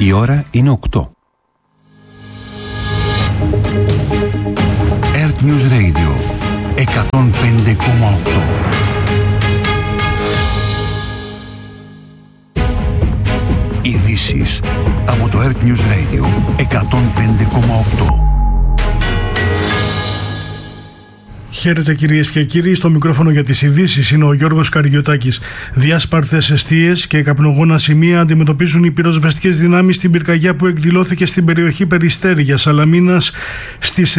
Η ώρα είναι 8. Earth News Radio 105,8. Ειδήσεις από το Earth News Radio 105,8. Χαίρετε κυρίες και κύριοι, στο μικρόφωνο για τις ειδήσεις είναι ο Γιώργος Καριωτάκης. Διάσπαρτες εστίες και καπνογόνα σημεία αντιμετωπίζουν οι πυροσβεστικές δυνάμεις στην πυρκαγιά που εκδηλώθηκε στην περιοχή Περιστέρια Σαλαμίνας στις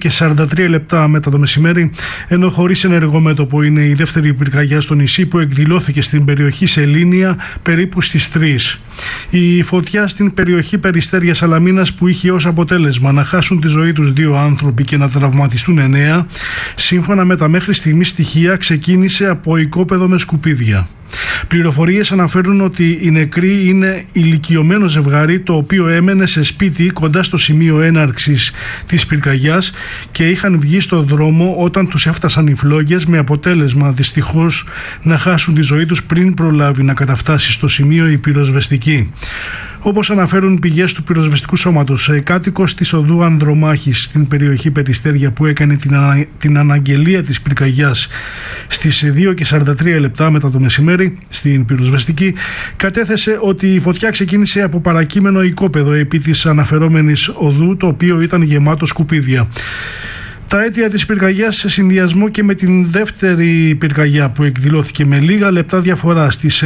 2:43 μετά το μεσημέρι, ενώ χωρίς ενεργό μέτωπο είναι η δεύτερη πυρκαγιά στο νησί που εκδηλώθηκε στην περιοχή Σελήνια περίπου στις 3. Η φωτιά στην περιοχή Περιστέρια Σαλαμίνας, που είχε ως αποτέλεσμα να χάσουν τη ζωή τους 2 άνθρωποι και να τραυματιστούν 9, σύμφωνα με τα μέχρι στιγμής στοιχεία, ξεκίνησε από οικόπεδο με σκουπίδια. Πληροφορίες αναφέρουν ότι οι νεκροί είναι ηλικιωμένο ζευγάρι, το οποίο έμενε σε σπίτι κοντά στο σημείο έναρξης της πυρκαγιάς και είχαν βγει στο δρόμο όταν τους έφτασαν οι φλόγες, με αποτέλεσμα δυστυχώς να χάσουν τη ζωή τους πριν προλάβει να καταφτάσει στο σημείο η πυροσβεστική. Όπως αναφέρουν πηγές του πυροσβεστικού σώματος, κάτοικος της οδού Ανδρομάχης στην περιοχή Περιστέρια που έκανε την αναγγελία της πυρκαγιάς στις 2:43 μετά το μεσημέρι στην πυροσβεστική, κατέθεσε ότι η φωτιά ξεκίνησε από παρακείμενο οικόπεδο επί της αναφερόμενης οδού, το οποίο ήταν γεμάτο σκουπίδια. Τα αίτια της πυρκαγιάς, σε συνδυασμό και με την δεύτερη πυρκαγιά που εκδηλώθηκε με λίγα λεπτά διαφορά στις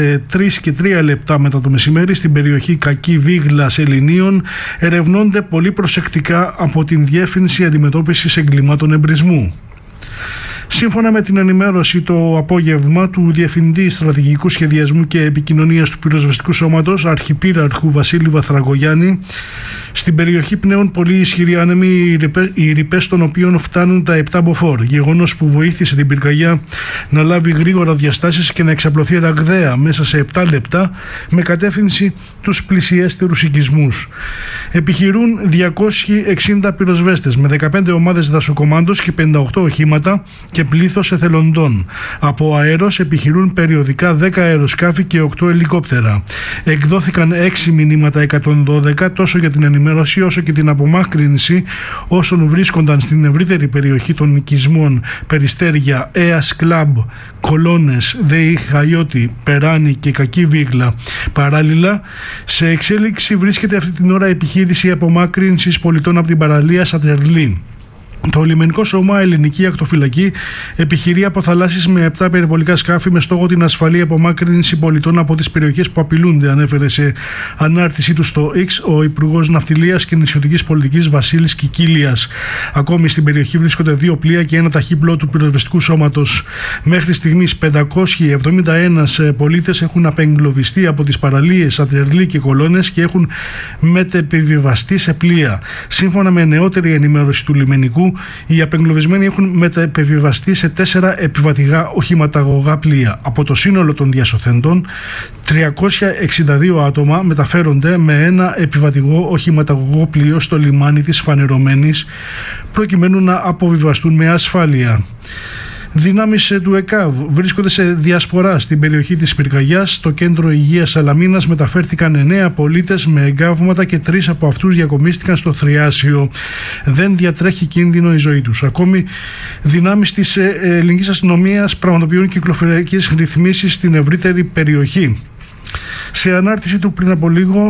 3:03 μετά το μεσημέρι στην περιοχή Κακή Βίγλα Σεληνίων, ερευνώνται πολύ προσεκτικά από την Διεύθυνση Αντιμετώπισης Εγκλημάτων Εμπρισμού. Σύμφωνα με την ενημέρωση το απόγευμα του Διευθυντή Στρατηγικού Σχεδιασμού και Επικοινωνίας του Πυροσβεστικού Σώματος, Αρχιπύραργου Βασίλη Βαθραγογιάννη, στην περιοχή πνέουν πολύ ισχυροί άνεμοι, οι ρηπές των οποίων φτάνουν τα 7 μποφόρ, γεγονός που βοήθησε την πυρκαγιά να λάβει γρήγορα διαστάσεις και να εξαπλωθεί ραγδαία μέσα σε 7 λεπτά με κατεύθυνση τους πλησιέστερους οικισμούς. Επιχειρούν 260 πυροσβέστες με 15 ομάδες δασοκομάντος και 58 οχήματα και πλήθος εθελοντών. Από αέρος επιχειρούν περιοδικά 10 αεροσκάφη και 8 ελικόπτερα. Εκδόθηκαν 6 μηνύματα 112 τόσο για την ενημέρωση όσο και την απομάκρυνση όσων βρίσκονταν στην ευρύτερη περιοχή των οικισμών Περιστέρια, Έας Κλαμπ, Κολόνες, ΔΕΗ Χαϊώτη, Περάνη και Κακή Βίγλα. Παράλληλα, σε εξέλιξη βρίσκεται αυτή την ώρα επιχείρηση απομάκρυνσης πολιτών από την παραλία Σατερλή. Το λιμενικό σώμα Ελληνική Ακτοφυλακή επιχειρεί αποθαλάσσεις με 7 περιπολικά σκάφη με στόχο την ασφαλή απομάκρυνση πολιτών από τις περιοχές που απειλούνται, ανέφερε σε ανάρτησή του στο X ο Υπουργός Ναυτιλίας και Νησιωτικής Πολιτικής Βασίλης Κικίλιας. Ακόμη στην περιοχή βρίσκονται 2 πλοία και ένα ταχύπλο του πυροσβεστικού σώματος. Μέχρι στιγμής 571 πολίτες έχουν απεγκλωβιστεί από τις παραλίες Σατερλή και Κολόνες και έχουν μετεπιβιβαστεί σε πλοία. Σύμφωνα με νεότερη ενημέρωση του λιμενικού, οι απεγκλωβισμένοι έχουν μεταπεβιβαστεί σε 4 επιβατηγά οχηματαγωγά πλοία. Από το σύνολο των διασωθέντων, 362 άτομα μεταφέρονται με ένα επιβατηγό οχηματαγωγό πλοίο στο λιμάνι της Φανερωμένης, προκειμένου να αποβιβαστούν με ασφάλεια. Δυνάμεις του ΕΚΑΒ βρίσκονται σε διασπορά στην περιοχή της πυρκαγιάς. Στο κέντρο υγείας Σαλαμίνας μεταφέρθηκαν 9 πολίτες με εγκάβματα και 3 από αυτούς διακομίστηκαν στο Θριάσιο. Δεν διατρέχει κίνδυνο η ζωή τους. Ακόμη, δυνάμεις της ελληνικής αστυνομίας πραγματοποιούν κυκλοφοριακές ρυθμίσεις στην ευρύτερη περιοχή. Σε ανάρτηση του πριν από λίγο,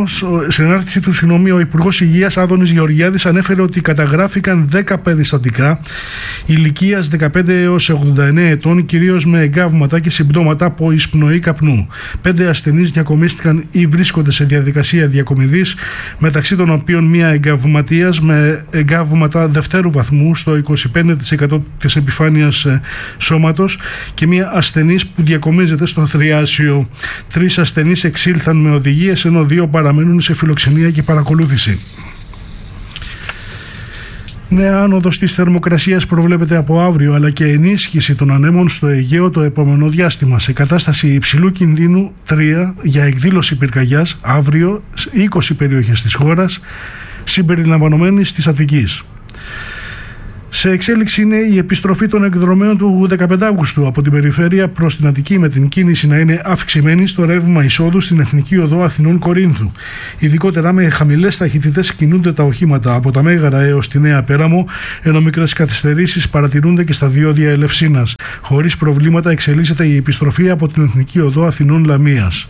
ο Υπουργός Υγείας Άδωνης Γεωργιάδης ανέφερε ότι καταγράφηκαν 10 περιστατικά ηλικίας 15 έως 89 ετών, κυρίως με εγκάβματα και συμπτώματα από εισπνοή καπνού. 5 ασθενείς διακομίστηκαν ή βρίσκονται σε διαδικασία διακομιδής, μεταξύ των οποίων μία εγκαυματίας με εγκάβματα δευτέρου βαθμού στο 25% της επιφάνειας σώματος και μία ασθενής που διακομίζεται στο Θριάσιο. 3 ασθενείς εξήλθαν με οδηγίες, ενώ 2 παραμένουν σε φιλοξενία και παρακολούθηση. Νέα άνοδος της θερμοκρασίας προβλέπεται από αύριο, αλλά και ενίσχυση των ανέμων στο Αιγαίο το επόμενο διάστημα. Σε κατάσταση υψηλού κινδύνου 3 για εκδήλωση πυρκαγιάς αύριο 20 περιοχές της χώρας, συμπεριλαμβανομένης της Αττικής. Σε εξέλιξη είναι η επιστροφή των εκδρομέων του 15 Αυγούστου από την περιφέρεια προς την Αττική, με την κίνηση να είναι αυξημένη στο ρεύμα εισόδου στην Εθνική Οδό Αθηνών Κορίνθου. Ειδικότερα με χαμηλές ταχυτητές κινούνται τα οχήματα από τα Μέγαρα έως τη Νέα Πέραμο, ενώ μικρές καθυστερήσεις παρατηρούνται και στα διόδια Ελευσίνας. Χωρίς προβλήματα εξελίσσεται η επιστροφή από την Εθνική Οδό Αθηνών Λαμίας.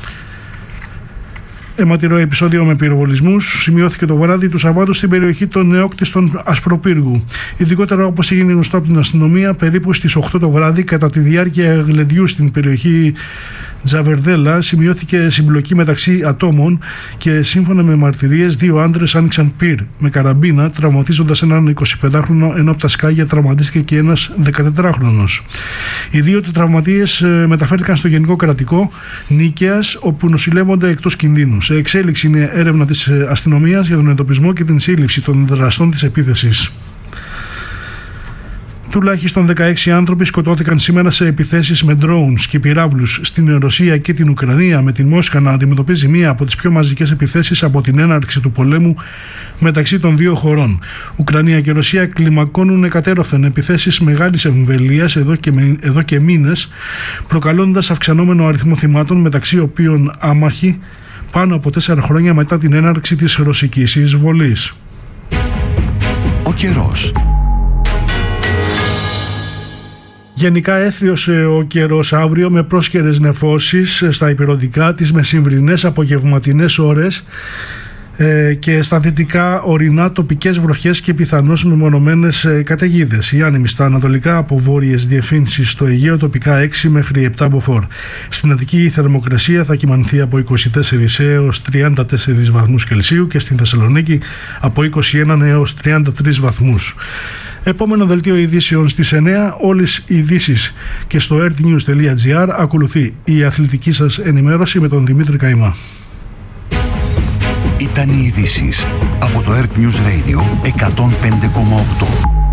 Αιματηρό επεισόδιο με πυροβολισμούς σημειώθηκε το βράδυ του Σαββάτου στην περιοχή των νεόκτιστων Ασπροπύργου. Ειδικότερα, όπως έγινε γνωστό από την αστυνομία, περίπου στις 8 το βράδυ, κατά τη διάρκεια γλεντιού στην περιοχή Τζαβερδέλα, σημειώθηκε συμπλοκή μεταξύ ατόμων και σύμφωνα με μαρτυρίες, δύο άντρες άνοιξαν πυρ με καραμπίνα, τραυματίζοντας έναν 25χρονο, ενώ από τα σκάγια τραυματίστηκε και ένας 14χρονος. Οι δύο τραυματίες μεταφέρθηκαν στο Γενικό Κρατικό Νίκαιας, όπου νοσηλεύονται εκτός κινδύνου. Σε εξέλιξη είναι έρευνα της αστυνομίας για τον εντοπισμό και την σύλληψη των δραστών της επίθεσης. Τουλάχιστον 16 άνθρωποι σκοτώθηκαν σήμερα σε επιθέσεις με drones και πυράβλους στην Ρωσία και την Ουκρανία, με την Μόσχα να αντιμετωπίζει μία από τις πιο μαζικές επιθέσεις από την έναρξη του πολέμου μεταξύ των δύο χωρών. Ουκρανία και Ρωσία κλιμακώνουν εκατέρωθεν επιθέσεις μεγάλης εμβελίας εδώ και μήνες, προκαλώντας αυξανόμενο αριθμό θυμάτων, μεταξύ οποίων άμαχοι, πάνω από 4 χρόνια μετά την έναρξη της ρωσικής εισβολής. Ο καιρός. Γενικά έθριος ο καιρός αύριο, με πρόσκαιρες νεφώσεις στα ηπειρωτικά, τις μεσημβρινές απογευματινές ώρες και στα δυτικά ορεινά τοπικές βροχές και πιθανώς μεμονωμένες καταιγίδες. Οι άνεμοι στα ανατολικά από βόρειες διευθύνσεις, στο Αιγαίο τοπικά 6 μέχρι 7 μποφόρ. Στην Αττική η θερμοκρασία θα κυμανθεί από 24 έως 34 βαθμούς Κελσίου και στην Θεσσαλονίκη από 21 έως 33 βαθμούς. Επόμενο δελτίο ειδήσεων στις 9, όλες οι ειδήσεις και στο earthnews.gr. Ακολουθεί η αθλητική σας ενημέρωση με τον Δημήτρη Καημά. Ήταν οι ειδήσεις από το Earth News Radio 105,8.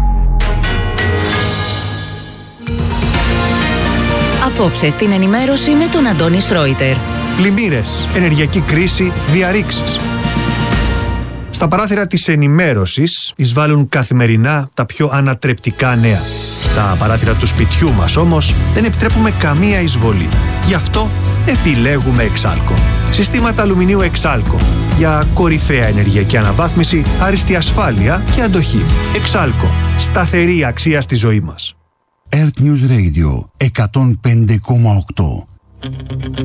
Απόψε στην ενημέρωση με τον Αντώνη Σρόιτερ. Πλημμύρες, ενεργειακή κρίση, διαρρήξεις. Στα παράθυρα της ενημέρωσης εισβάλλουν καθημερινά τα πιο ανατρεπτικά νέα. Στα παράθυρα του σπιτιού μας όμως δεν επιτρέπουμε καμία εισβολή. Γι' αυτό επιλέγουμε Εξάλκο. Συστήματα αλουμινίου Εξάλκο για κορυφαία ενεργειακή αναβάθμιση, άριστη ασφάλεια και αντοχή. Εξάλκο. Σταθερή αξία στη ζωή μας. Earth News Radio 105,8.